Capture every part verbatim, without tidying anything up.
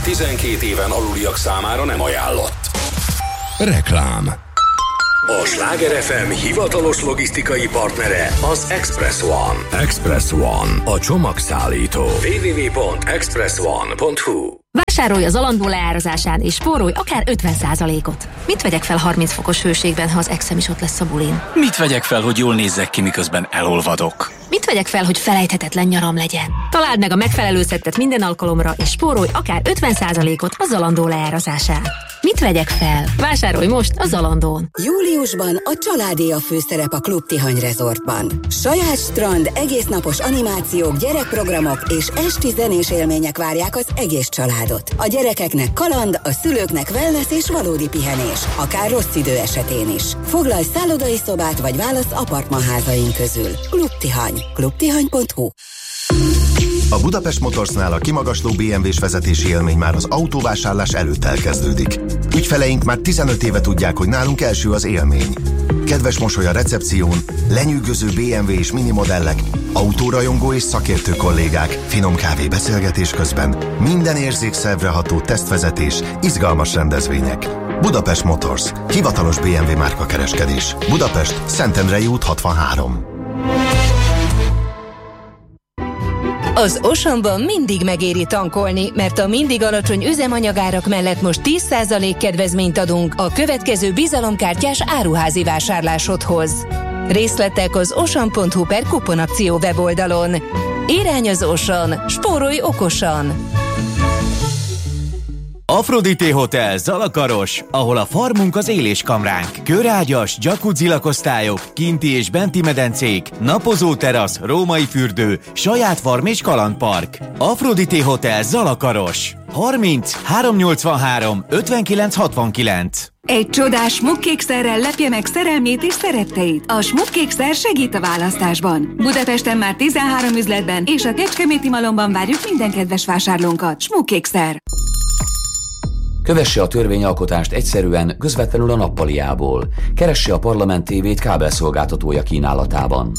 tizenkét éven aluliak számára nem ajánlott. Reklám. A Sláger ef em hivatalos logisztikai partnere az Express One. Express One, a csomagszállító. double-u double-u double-u pont express one pont h u. Vásárolj az Zalando leárazásán és spórolj akár ötven százalékot. Mit vegyek fel harminc fokos hőségben, ha az exem is ott lesz a bulin? Mit vegyek fel, hogy jól nézzek ki, miközben elolvadok? Mit vegyek fel, hogy felejthetetlen nyaram legyen? Találd meg a megfelelő szettet minden alkalomra, és spórolj akár ötven százalékot a Zalando leárazásán. Mit vegyek fel? Vásárolj most a Zalandón! Júliusban a családé a főszerep a Klub Tihany Resortban. Saját strand, egésznapos animációk, gyerekprogramok és esti zenés élmények várják az egész családot. A gyerekeknek kaland, a szülőknek wellness és valódi pihenés, akár rossz idő esetén is. Foglalj szállodai szobát vagy válasz apartmanházaink közül. Klub Tihany. klub tihany pont h u. A Budapest Motorsnál a kimagasló bé em vés vezetési élmény már az autóvásárlás előtt elkezdődik. Ügyfeleink már tizenöt éve tudják, hogy nálunk első az élmény. Kedves mosoly a recepción, lenyűgöző bé em vé és mini modellek, autórajongó és szakértő kollégák, finom kávé beszélgetés közben, minden érzékszervre ható tesztvezetés, izgalmas rendezvények. Budapest Motors, hivatalos bé em vé márkakereskedés. Budapest, Szentendrei út hatvanhárom. Az Auchanban mindig megéri tankolni, mert a mindig alacsony üzemanyagárak mellett most tíz százalék kedvezményt adunk a következő bizalomkártyás áruházi vásárlásodhoz. Részletek az auchan pont h u per kuponakció weboldalon. Irány az Auchan, spórolj okosan! Aphrodite Hotel Zalakaros, ahol a farmunk az éléskamránk. Körágyas, jacuzzi lakosztályok, kinti és benti medencék, napozó terasz, római fürdő, saját farm és kalandpark. Aphrodite Hotel Zalakaros. harminc háromszáznyolcvanhárom ötvenkilenc hatvankilenc. Egy csodás smukkékszerrel lepje meg szerelmét és szeretteit. A smukkékszer segít a választásban. Budapesten már tizenhárom üzletben és a Kecskeméti Malomban várjuk minden kedves vásárlónkat. Smukkékszer. Kövesse a törvényalkotást egyszerűen, közvetlenül a nappaliából. Keresse a Parlament tévét kábelszolgáltatója kínálatában.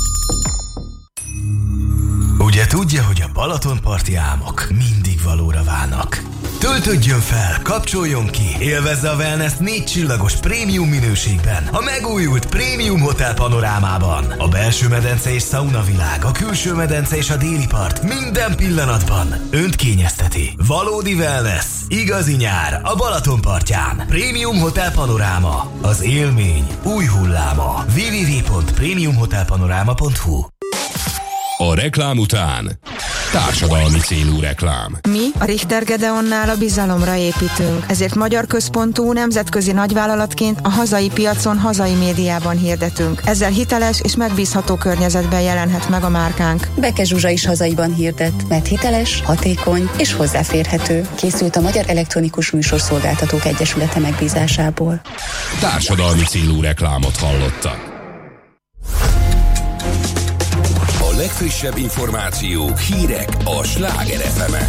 Ugye tudja, hogy a Balatonparti álmok mindig valóra válnak. Töltődjön fel, kapcsoljon ki, élvezze a wellness négy csillagos prémium minőségben, a megújult prémium hotel panorámában. A belső medence és szauna világ, a külső medence és a déli part minden pillanatban önt kényezteti. Valódi wellness, igazi nyár a Balatonpartján. Prémium hotel panoráma, az élmény új hulláma. double-u double-u double-u pont prémium hotel panoráma pont h u. A reklám után társadalmi célú reklám. Mi a Richter Gedeonnál a bizalomra építünk, ezért magyar központú nemzetközi nagyvállalatként a hazai piacon, hazai médiában hirdetünk. Ezzel hiteles és megbízható környezetben jelenhet meg a márkánk. Beke Zsuzsa is hazaiban hirdet, mert hiteles, hatékony és hozzáférhető. Készült a Magyar Elektronikus Műsorszolgáltatók Egyesülete megbízásából. Társadalmi célú reklámot hallottak. A legfrissebb információk, hírek a Sláger ef emen.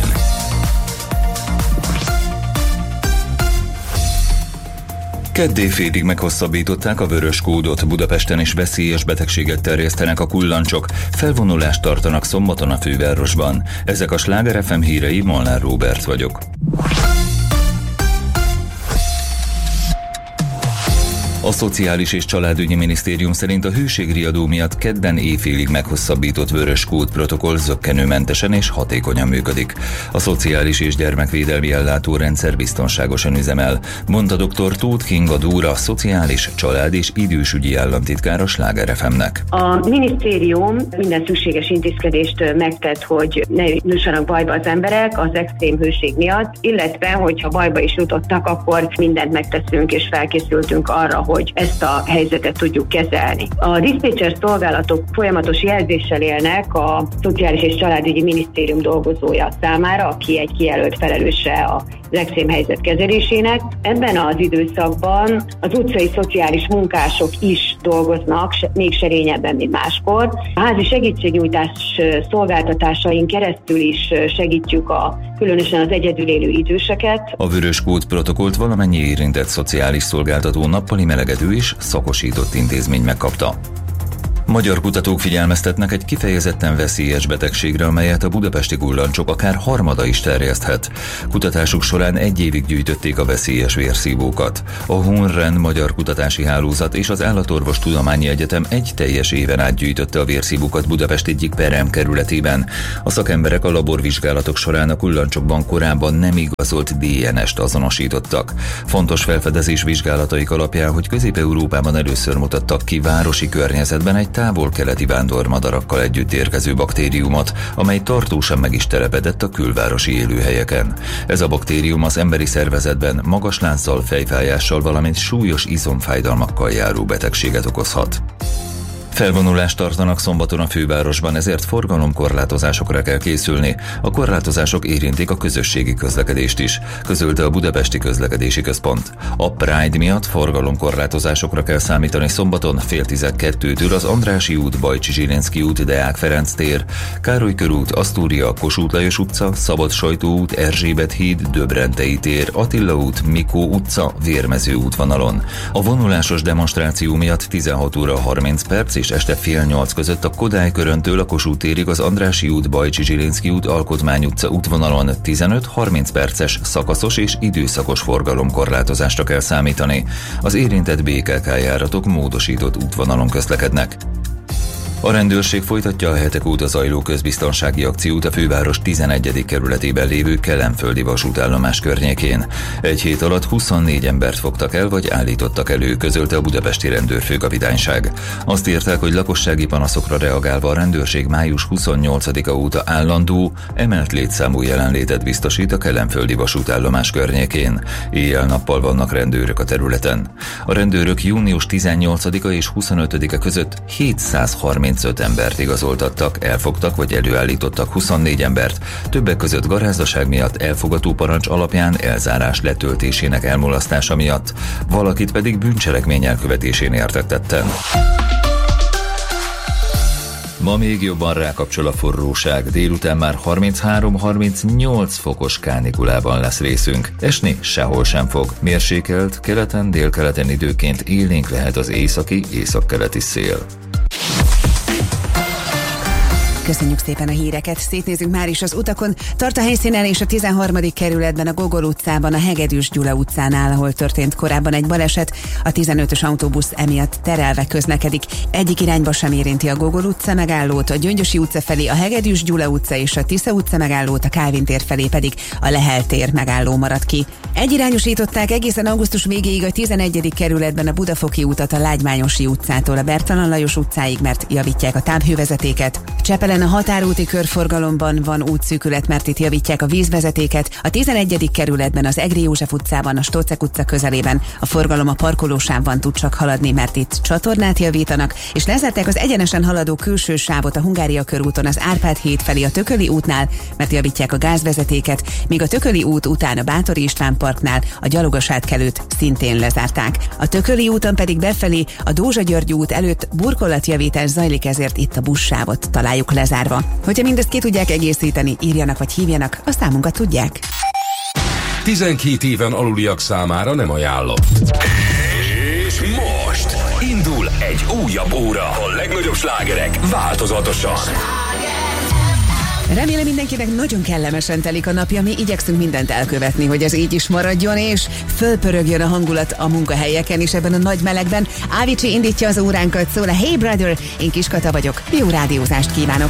Kedd éjfélig meghosszabbították a vörös kódot. Budapesten is veszélyes betegséget terjesztenek a kullancsok. Felvonulást tartanak szombaton a fővárosban. Ezek a Sláger ef em hírei, Molnár Róbert vagyok. A Szociális és Családügyi Minisztérium szerint a hőségriadó miatt kedden éjfélig meghosszabbított vörös kód protokoll zökkenőmentesen és hatékonyan működik. A Szociális és Gyermekvédelmi Ellátórendszer biztonságosan üzemel, mondta dr. Tóth Kinga Dóra, Szociális, Család és Idősügyi államtitkár a Sláger ef emnek. A minisztérium minden szükséges intézkedést megtett, hogy ne jussanak bajba az emberek az extrém hőség miatt, illetve hogyha bajba is jutottak, akkor mindent megteszünk és felkészültünk arra, hogy ezt a helyzetet tudjuk kezelni. A diszpécser szolgálatok folyamatos jelzéssel élnek a Szociális és Családügyi Minisztérium dolgozója számára, aki egy kijelölt felelőse a extrém helyzet kezelésének. Ebben az időszakban az utcai szociális munkások is dolgoznak, még serényebben, mint máskor. A házi segítségnyújtás szolgáltatásain keresztül is segítjük a különösen az egyedül élő időseket. A vörös kód protokollt valamennyi érintett szociális szolgáltató nappali melegedő és szakosított intézmény megkapta. Magyar kutatók figyelmeztetnek egy kifejezetten veszélyes betegségre, amelyet a budapesti gullancsok akár harmada is terjeszthet. Kutatásuk során egy évig gyűjtötték a veszélyes vérszívókat. A Hunren Magyar Kutatási Hálózat és az Állatorvos Tudományi Egyetem egy teljes éven át gyűjtötte a vérszívókat Budapest egyik perem kerületében. A szakemberek a laborvizsgálatok során a kullancsokban korábban nem igazolt dé en est azonosítottak. Fontos felfedezés vizsgálataik alapján, hogy Közép-Európában először mutattak ki városi környezetben egy távol-keleti vándormadarakkal együtt érkező baktériumot, amely tartósan meg is telepedett a külvárosi élőhelyeken. Ez a baktérium az emberi szervezetben magas lázzal, fejfájással, valamint súlyos izomfájdalmakkal járó betegséget okozhat. Felvonulást tartanak szombaton a fővárosban, ezért forgalomkorlátozásokra kell készülni. A korlátozások érintik a közösségi közlekedést is, közölte a Budapesti Közlekedési Központ. A Pride miatt forgalomkorlátozásokra kell számítani szombaton fél tizenkettőtől az Andrássy út, Bajcsi Zsilinszky út, Deák Ferenc tér, Károly körút, Asztúria, Kossuth Lajos utca, Szabad-Sajtó út, Erzsébet híd, Döbrentei tér, Attila út, Mikó utca, Vérmező útvonalon. A vonulásos demonstráció miatt tizenhat óra harminc perc és este fél nyolc között a Kodály köröntől a Kossuth térig az Andrássy út, Bajcsi Zsilinszky út, Alkotmány utca útvonalon tizenöt-harminc perces szakaszos és időszakos forgalomkorlátozásra kell számítani. Az érintett bé ká ká járatok módosított útvonalon közlekednek. A rendőrség folytatja a hetek óta zajló közbiztonsági akciót a főváros tizenegyedik kerületében lévő Kelenföldi vasútállomás környékén. Egy hét alatt huszonnégy embert fogtak el vagy állítottak elő, közölte a budapesti rendőrfőkapitányság. Azt írták, hogy lakossági panaszokra reagálva a rendőrség május huszonnyolcadika óta állandó, emelt létszámú jelenlétet biztosít a Kelenföldi vasútállomás környékén. Éjjel-nappal vannak rendőrök a területen. A rendőrök június tizennyolcadika és huszonötödike között hétszázharmincöt embert igazoltattak, elfogtak vagy előállítottak huszonnégy embert, többek között garázdaság miatt, elfogató parancs alapján elzárás letöltésének elmulasztása miatt, valakit pedig bűncselekmény elkövetésén értettetten. Ma még jobban rákapcsol a forróság, délután már harminchárom-harmincnyolc fokos kánikulában lesz részünk. Esni sehol sem fog. Mérsékelt, keleten, délkeleten időként élénk lehet az északi, északkeleti szél. Köszönjük szépen a híreket, szétnézünk már is az utakon. Tart a helyszínen és a tizenharmadik kerületben, a Gogol utcában, a Hegedűs Gyula utcánál, ahol történt korábban egy baleset. A tizenötös autóbusz emiatt terelve közlekedik. Egyik irányba sem érinti a Gogol utca megállót, a Gyöngyösi utca felé a Hegedűs Gyula utca és a Tisza utca megállót, a Kálvin tér felé pedig a Lehel tér megálló marad ki. Egyirányosították egészen augusztus végéig a tizenegyedik kerületben a Budafoki utat a Lágymányosi utcától a Bertalan Lajos utcáig, mert javítják a távhővezetéket. Csepelen a határúti körforgalomban van útszűkület, mert itt javítják a vízvezetéket. A tizenegyedik kerületben az Egri József utcában, a Stóczek utca közelében a forgalom a parkolósávban tud csak haladni, mert itt csatornát javítanak, és lezárták az egyenesen haladó külső sávot a Hungária körúton az Árpád híd felé a Tököli útnál, mert javítják a gázvezetéket, míg a Tököli út után a Báthori István parknál a gyalogos átkelőt szintén lezárták. A Tököli úton pedig befelé a Dózsa György út előtt burkolatjavítás zajlik, ezért itt a buszsávot találjuk lezárva. Hogyha mindezt ki tudják egészíteni, írjanak vagy hívjanak, a számunkat tudják. tizenkét éven aluliak számára nem ajánlott. És most indul egy újabb óra. A legnagyobb slágerek változatosan. Remélem mindenkinek nagyon kellemesen telik a napja, mi igyekszünk mindent elkövetni, hogy ez így is maradjon, és fölpörögjön a hangulat a munkahelyeken is ebben a nagy melegben. Ávicsi indítja az óránkat, szól a Hey Brother, én Kiskata vagyok, jó rádiózást kívánok!